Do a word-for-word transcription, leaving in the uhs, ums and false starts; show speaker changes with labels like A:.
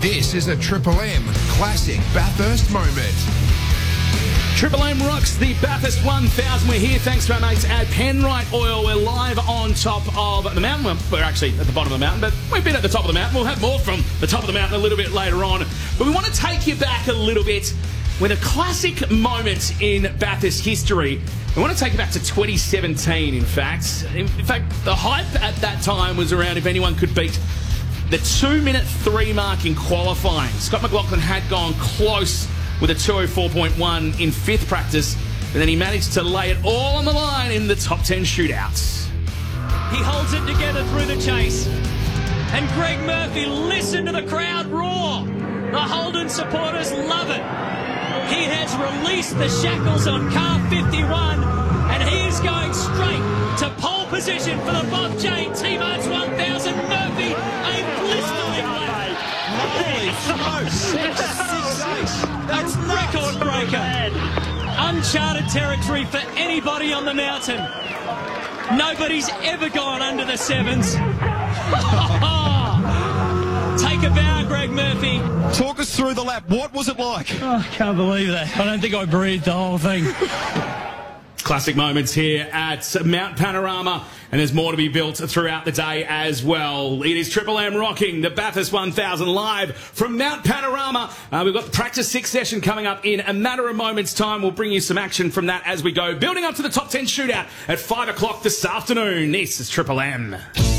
A: This is a Triple M classic Bathurst moment.
B: Triple M rocks the Bathurst one thousand. We're here thanks to our mates at Penrite Oil. We're live on top of the mountain. Well, we're actually at the bottom of the mountain, but we've been at the top of the mountain. We'll have more from the top of the mountain a little bit later on. But we want to take you back a little bit with a classic moment in Bathurst history. We want to take you back to twenty seventeen, in fact. In fact, the hype at that time was around if anyone could beat the two-minute three mark in qualifying. Scott McLaughlin had gone close with a two oh four point one in fifth practice, and then he managed to lay it all on the line in the top ten shootouts.
C: He holds it together through the chase. And Greg Murphy, listen to the crowd roar. The Holden supporters love it. He has released the shackles on car fifty-one, and he is going straight to pole position for the Bob Jane T-Marts one thousand. Murphy, a blistering lap.
D: Holy smokes!
C: That's record breaker. Uncharted territory for anybody on the mountain. Nobody's ever gone under the sevens. Take a bow, Greg Murphy.
D: Talk us through the lap. What was it like?
C: Oh, I can't believe that. I don't think I breathed the whole thing.
B: Classic moments here at Mount Panorama, and there's more to be built throughout the day as well. It is Triple M rocking the Bathurst one thousand live from Mount Panorama. Uh, we've got the practice six session coming up in a matter of moments' time. We'll bring you some action from that as we go, building up to the top ten shootout at five o'clock this afternoon. This is Triple M.